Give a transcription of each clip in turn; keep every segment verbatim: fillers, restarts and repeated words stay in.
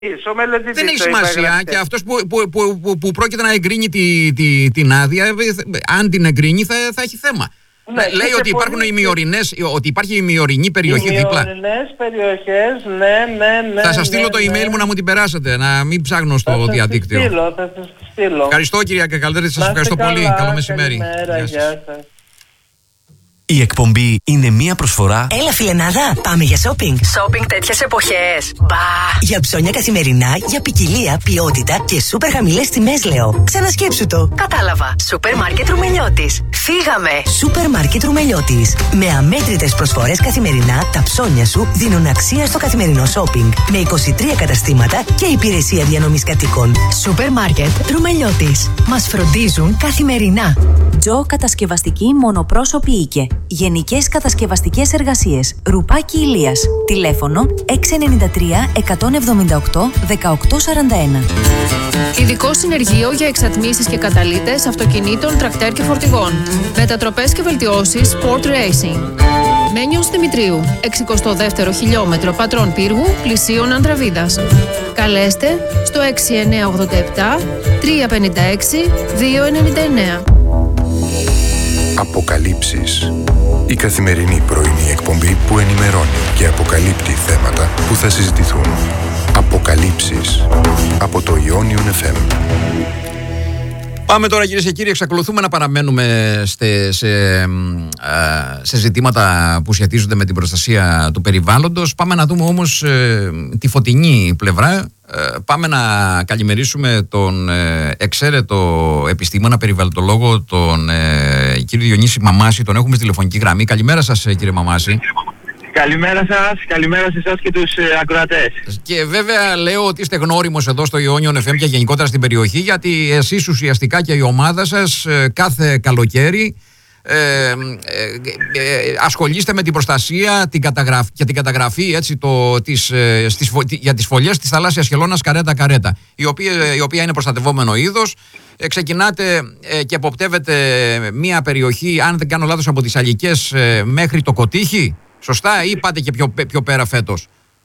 Δεν έχει σημασία και αυτός που, που, που, που, που πρόκειται να εγκρίνει τη, τη, την άδεια, αν την εγκρίνει θα, θα έχει θέμα. Ναι, λέει ότι, υπάρχουν ημιορεινές, ότι υπάρχει ημιορεινή περιοχή δίπλα. Ημιορεινές περιοχές, ναι, ναι, ναι. Θα σας στείλω ναι, το ναι. email μου να μου την περάσετε, να μην ψάχνω στο θα διαδίκτυο. Θα σας στείλω, θα σας στείλω. Ευχαριστώ κυρία Κακαλδέρη, σας ευχαριστώ καλά, πολύ. Καλό μεσημέρι. Καλημέρα, γεια σας. Γεια σας. Η εκπομπή είναι μία προσφορά. Έλα φιλενάδα, πάμε για shopping. Shopping τέτοιες εποχές. Μπα! Για ψώνια καθημερινά, για ποικιλία, ποιότητα και σούπερ χαμηλές τιμές λέω. Ξανασκέψου το. Κατάλαβα. Σούπερ μάρκετ Ρουμελιώτης. Φύγαμε. Σούπερ μάρκετ Ρουμελιώτης. Με αμέτρητες προσφορές καθημερινά, τα ψώνια σου δίνουν αξία στο καθημερινό shopping. Με είκοσι τρία καταστήματα και υπηρεσία διανομής κατοίκων. Σούπερ μάρκετ Ρουμελιώτης. Μας φροντίζουν καθημερινά. Τζο Κατασκευαστική Μονοπρόσωπη Οίκε. Γενικές κατασκευαστικές εργασίες. Ρουπάκι Ηλίας. Τηλέφωνο έξι εννιά τρία εκατόν εβδομήντα οκτώ δεκαοκτώ σαράντα ένα. Ειδικό συνεργείο για εξατμίσεις και καταλύτες αυτοκινήτων, τρακτέρ και φορτηγών. Μετατροπές και βελτιώσεις Sport Racing. Μένιος Δημητρίου, εξηκοστό δεύτερο χιλιόμετρο Πατρών Πύργου, πλησίον Ανδραβίδας. Καλέστε στο έξι εννιά οκτώ επτά τρία πέντε έξι δύο εννιά εννιά. Αποκαλύψεις. Η καθημερινή πρωινή εκπομπή που ενημερώνει και αποκαλύπτει θέματα που θα συζητηθούν. Αποκαλύψεις. Από το Ionion εφ εμ. Πάμε τώρα κυρίες και κύριοι, εξακολουθούμε να παραμένουμε σε, σε, σε ζητήματα που σχετίζονται με την προστασία του περιβάλλοντος. Πάμε να δούμε όμως ε, τη φωτεινή πλευρά. Ε, πάμε να καλημερίσουμε τον ε, εξαίρετο επιστήμονα περιβαλλοντολόγο, τον ε, κύριο Διονύση Μαμάση. Τον έχουμε στη τηλεφωνική γραμμή. Καλημέρα σας κύριε Μαμάση. Καλημέρα σας, καλημέρα σε εσάς και τους ε, ακροατές. Και βέβαια λέω ότι είστε γνώριμος εδώ στο Ionion εφ εμ και γενικότερα στην περιοχή, γιατί εσείς ουσιαστικά και η ομάδα σας ε, κάθε καλοκαίρι ε, ε, ε, ασχολείστε με την προστασία την καταγραφ, και την καταγραφή έτσι, το, της, ε, στις, για τις φωλιές της θαλάσσιας χελώνας καρέτα-καρέτα, η οποία, η οποία είναι προστατευόμενο είδος. Ε, ξεκινάτε ε, και εποπτεύετε μια περιοχή, αν δεν κάνω λάθος, από τις Αλικές ε, μέχρι το Κωτίχι. Σωστά ή πάτε και πιο, πιο πέρα φέτος?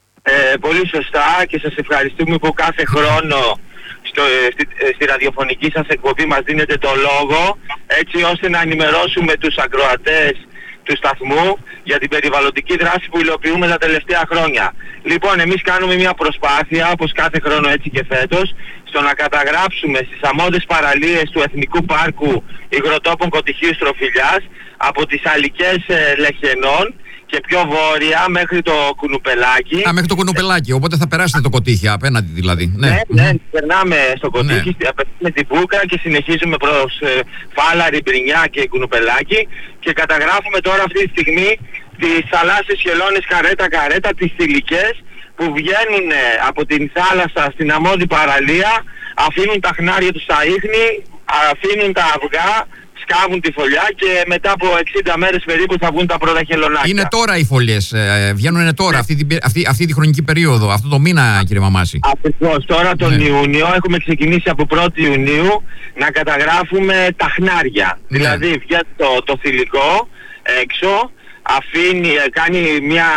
Ε, πολύ σωστά και σας ευχαριστούμε που κάθε χρόνο στο, στη, στη ραδιοφωνική σας εκπομπή μας δίνετε το λόγο, έτσι ώστε να ενημερώσουμε τους ακροατές του σταθμού για την περιβαλλοντική δράση που υλοποιούμε τα τελευταία χρόνια. Λοιπόν, εμείς κάνουμε μια προσπάθεια, όπως κάθε χρόνο έτσι και φέτος, στο να καταγράψουμε στις αμμώδες παραλίες του Εθνικού Πάρκου Υγροτόπων Κωτιχίου Στροφιλιάς από τις Αλικές ε, Λεχενών και πιο βόρεια μέχρι το Κουνουπελάκι. Α, μέχρι το Κουνουπελάκι, οπότε θα περάσετε το Κωτίχι απέναντι δηλαδή. Ναι, ναι, ναι, περνάμε στο Κωτίχι, ναι. Απευθύνουμε την Μπούκα και συνεχίζουμε προς ε, Φάλαρη, Μπρινιά και Κουνουπελάκι και καταγράφουμε τώρα αυτή τη στιγμή τις θαλάσσιες χελώνες καρέτα-καρέτα, τις θηλυκές που βγαίνουν ε, από την θάλασσα στην αμμώδη παραλία, αφήνουν τα χνάρια τους στα ίχνη, αφήνουν τα αυγά, σκάβουν τη φωλιά και μετά από εξήντα μέρες περίπου θα βγουν τα πρώτα χελωνάκια. Είναι τώρα οι φωλιές, ε, βγαίνουν τώρα, αυτή, τη, αυτή, αυτή τη χρονική περίοδο, αυτό το μήνα κύριε Μαμάση. Ακριβώς, τώρα τον ναι. Ιούνιο έχουμε ξεκινήσει από πρώτη Ιουνίου να καταγράφουμε τα χνάρια. Ναι. Δηλαδή βγαίνει το, το θηλυκό έξω, αφήνει, κάνει μια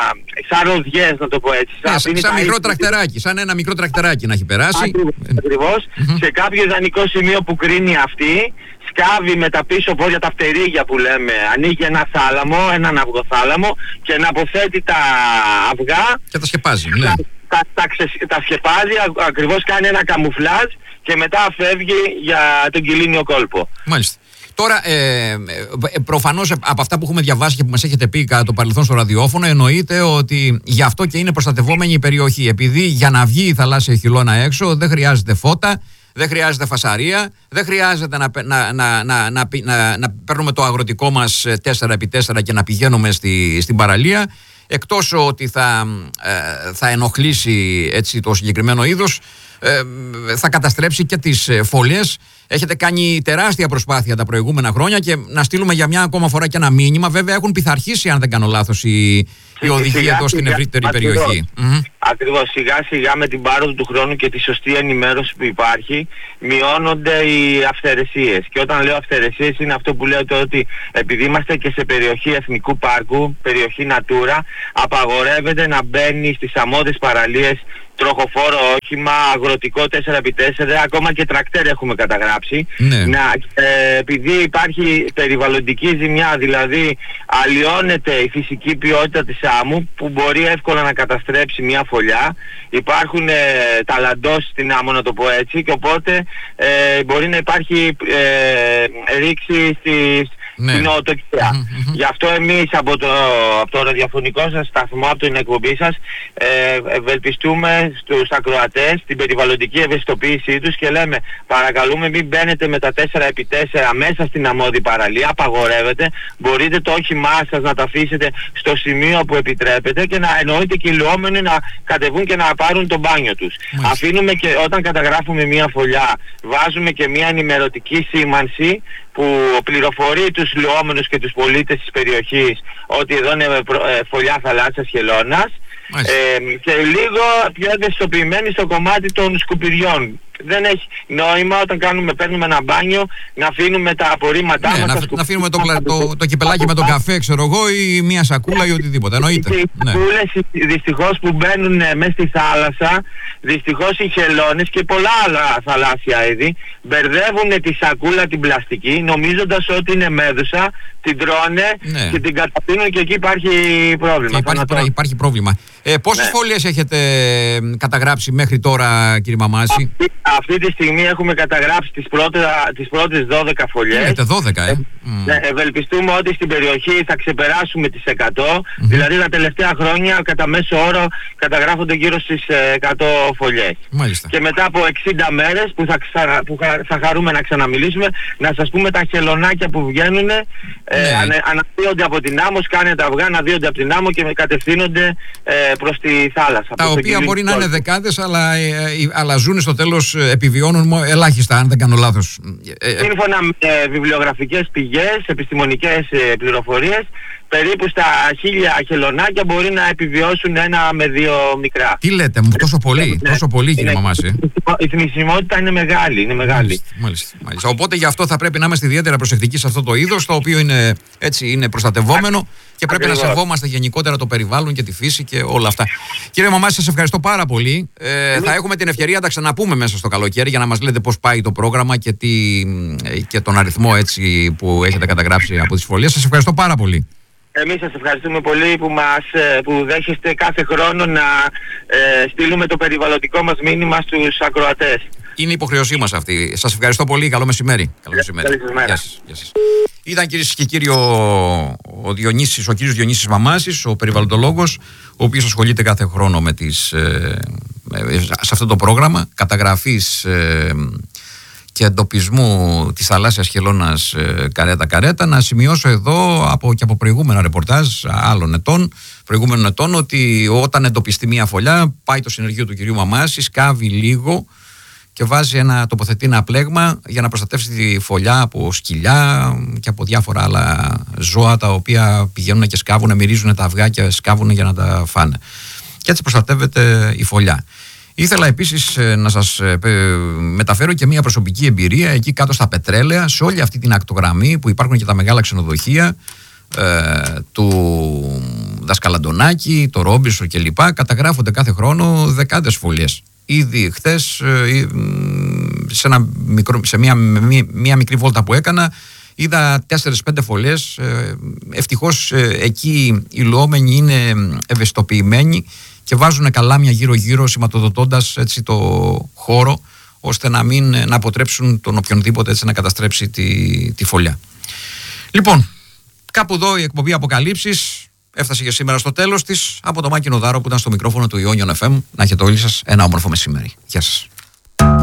σαν ροδιές να το πω έτσι. Ναι, σαν σαν μικρό ίχνη. Τρακτεράκι, σαν ένα μικρό τρακτεράκι να έχει περάσει. Ακριβώς, ακριβώς. Mm-hmm. Σε κάποιο ιδανικό σημείο που κρίνει αυτή, σκάβει με τα πίσω πόδια τα φτερίγια που λέμε, ανοίγει ένα θάλαμο, έναν αυγοθάλαμο και να αποθέτει τα αυγά και τα σκεπάζει, ναι. τα, τα, τα, ξε, τα σκεπάζει, α, ακριβώς κάνει ένα καμουφλάζ και μετά φεύγει για τον Κιλίνιο κόλπο. Μάλιστα. Τώρα, ε, προφανώς από αυτά που έχουμε διαβάσει και που μας έχετε πει κατά το παρελθόν στο ραδιόφωνο, εννοείται ότι γι' αυτό και είναι προστατευόμενη η περιοχή. Επειδή για να βγει η θαλάσσια χελώνα έξω δεν χρειάζεται φώτα, δεν χρειάζεται φασαρία, δεν χρειάζεται να, να, να, να, να, να, να παίρνουμε το αγροτικό μας τέσσερα επί τέσσερα και να πηγαίνουμε στη, στην παραλία. Εκτός ότι θα, ε, θα ενοχλήσει έτσι, το συγκεκριμένο είδος, ε, θα καταστρέψει και τις φωλιές. Έχετε κάνει τεράστια προσπάθεια τα προηγούμενα χρόνια και να στείλουμε για μια ακόμα φορά και ένα μήνυμα. Βέβαια έχουν πειθαρχήσει, αν δεν κάνω λάθος, οι, οι οδηγοί εδώ στην ευρύτερη ακριβώς, περιοχή. Mm-hmm. Ακριβώς, σιγά σιγά με την πάροδο του χρόνου και τη σωστή ενημέρωση που υπάρχει μειώνονται οι αυθαιρεσίες. Και όταν λέω αυθαιρεσίες είναι αυτό που λέω ότι επειδή είμαστε και σε περιοχή εθνικού πάρκου, περιοχή Natura, απαγορεύεται να μπαίνει στις αμμώδες παραλίες τροχοφόρο όχημα, αγροτικό τέσσερα επί τέσσερα, ακόμα και τρακτέρ έχουμε καταγράψει. Ναι. Να, ε, επειδή υπάρχει περιβαλλοντική ζημιά, δηλαδή αλλοιώνεται η φυσική ποιότητα της άμμου που μπορεί εύκολα να καταστρέψει μια φωλιά. Υπάρχουν ε, ταλαντώσεις στην άμμο, να το πω έτσι, και οπότε ε, μπορεί να υπάρχει ε, ρήξη στις ναι. στην οτοκία. Mm-hmm. Γι' αυτό εμείς από το, από το ραδιοφωνικό σας σταθμό, από την εκπομπή σας, ε, ευελπιστούμε στους ακροατές την περιβαλλοντική ευαισθητοποίησή τους και λέμε παρακαλούμε μην μπαίνετε με τα τέσσερα επί τέσσερα μέσα στην αμμώδη παραλία, απαγορεύεται, μπορείτε το όχημά σας να τα αφήσετε στο σημείο που επιτρέπετε και να εννοείται και οι λουόμενοι να κατεβούν και να πάρουν το μπάνιο τους. Mm-hmm. Αφήνουμε και όταν καταγράφουμε μια φωλιά, βάζουμε και μια ενημερωτική σήμανση που πληροφορεί τους λουόμενους και τους πολίτες της περιοχής ότι εδώ είναι φωλιά θαλάσσιας χελώνας, ε, και λίγο πιο ευαισθητοποιημένοι στο κομμάτι των σκουπιδιών. Δεν έχει νόημα όταν κάνουμε, παίρνουμε ένα μπάνιο να αφήνουμε τα απορρίμματά ναι, μας. Να, σκουπ... να αφήνουμε το, το, το κυπελάκι με τον καφέ, ξέρω εγώ, ή μια σακούλα ή οτιδήποτε. Εννοείται. Οι ναι. σακούλες δυστυχώς που μπαίνουν μέσα στη θάλασσα, δυστυχώς οι χελώνες και πολλά άλλα θαλάσσια είδη μπερδεύουν τη σακούλα την πλαστική νομίζοντας ότι είναι μέδουσα, την τρώνε ναι. και την καταπίνουν και εκεί υπάρχει πρόβλημα. Υπάρχει, το... υπάρχει πρόβλημα. Ε, πόσες ναι. φωλιές έχετε καταγράψει μέχρι τώρα, κύριε Μαμάση? Αυτή, αυτή τη στιγμή έχουμε καταγράψει τις, πρώτες, τις πρώτες δώδεκα φωλιές. Έχετε δώδεκα, ε. Ναι, ευελπιστούμε ότι στην περιοχή θα ξεπεράσουμε τις εκατό, mm-hmm. δηλαδή τα τελευταία χρόνια κατά μέσο όρο καταγράφονται γύρω στις εκατό φωλιές. Μάλιστα. Και μετά από εξήντα μέρες που θα, ξα... που θα χαρούμε να ξαναμιλήσουμε, να σας πούμε τα χελωνάκια που βγαίνουν, ναι. ε, ανα... αναδύονται από την άμμο, σκάνε τα αυγά, αναδύονται από την άμμο και κατευθύνονται ε, προς τη θάλασσα. Τα οποία μπορεί να είναι δεκάδες, αλλά, ε, ε, αλλά ζουν στο τέλος, ε, επιβιώνουν ελάχιστα, αν δεν κάνω λάθος. Ε, Σύμφωνα με ε, βιβλιογραφικές πηγές, επιστημονικές ε, πληροφορίες, περίπου στα χίλια χελωνάκια μπορεί να επιβιώσουν ένα με δύο μικρά. Τι λέτε, μου, τόσο πολύ, ναι, τόσο πολύ, κύριε Μαμάση. Η θνησιμότητα είναι μεγάλη, είναι μεγάλη. Μάλιστα, μάλιστα, μάλιστα. Οπότε γι' αυτό θα πρέπει να είμαστε ιδιαίτερα προσεκτικοί σε αυτό το είδος, το οποίο είναι, έτσι, είναι προστατευόμενο και πρέπει Ακριβώς. να σεβόμαστε γενικότερα το περιβάλλον και τη φύση και όλα αυτά. Κύριε Μαμάση, σας ευχαριστώ πάρα πολύ. Ε, θα έχουμε την ευκαιρία να τα ξαναπούμε μέσα στο καλοκαίρι για να μας λέτε πώς πάει το πρόγραμμα και, τι, και τον αριθμό έτσι, που έχετε καταγράψει από τις φωλιές. Σας ευχαριστώ πάρα πολύ. Εμείς σας ευχαριστούμε πολύ που μας που δέχεστε κάθε χρόνο να ε, στείλουμε το περιβαλλοντικό μας μήνυμα στους ακροατές. Είναι υποχρεωσή μας αυτή. Σας ευχαριστώ πολύ. Καλό μεσημέρι. Καλό μεσημέρι. Γεια σας. Γεια σας. Ήταν, κυρίες και κύριοι, ο, ο, Διονύσης, ο κύριος Διονύσης Μαμάσης, ο περιβαλλοντολόγος, ο οποίος ασχολείται κάθε χρόνο με τις, ε, σε αυτό το πρόγραμμα καταγραφής ε, και εντοπισμού της θαλάσσιας χελώνας ε, καρέτα-καρέτα. Να σημειώσω εδώ από, και από προηγούμενα ρεπορτάζ άλλων ετών, προηγούμενων ετών, ότι όταν εντοπιστεί μια φωλιά, πάει το συνεργείο του κυρίου Μαμάση, σκάβει λίγο και βάζει ένα, τοποθετεί ένα πλέγμα για να προστατεύσει τη φωλιά από σκυλιά και από διάφορα άλλα ζώα τα οποία πηγαίνουν και σκάβουν, μυρίζουν τα αυγά και σκάβουν για να τα φάνε. Και έτσι προστατεύεται η φωλιά. Ήθελα επίσης να σας μεταφέρω και μια προσωπική εμπειρία εκεί κάτω στα Πετρέλαια, σε όλη αυτή την ακτογραμμή που υπάρχουν και τα μεγάλα ξενοδοχεία ε, του Δασκαλαντονάκη, το Ρόμπινσον κλπ. Καταγράφονται κάθε χρόνο δεκάδες φωλιές. Ήδη χθες σε, ένα μικρό, σε μια, μια μικρή βόλτα που έκανα είδα τέσσερις πέντε φωλιές. Ευτυχώς εκεί οι λουόμενοι είναι ευαισθητοποιημένοι και βάζουν καλάμια γύρω-γύρω, σηματοδοτώντας έτσι το χώρο, ώστε να, μην, να αποτρέψουν τον οποιονδήποτε έτσι να καταστρέψει τη, τη φωλιά. Λοιπόν, κάπου εδώ η εκπομπή Αποκαλύψεις έφτασε για σήμερα στο τέλος της. Από το Μάκη Νοδάρο που ήταν στο μικρόφωνο του Ιόνιον εφ εμ. Να έχετε όλοι σας ένα όμορφο μεσημέρι. Γεια σας.